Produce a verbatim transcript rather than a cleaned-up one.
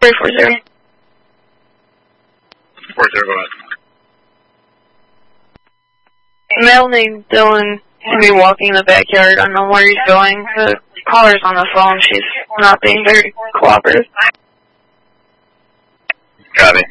three four zero. four zero, go ahead. Male named Dylan to be walking in the backyard. I don't know where he's going. The caller's on the phone. She's not being very cooperative. Copy.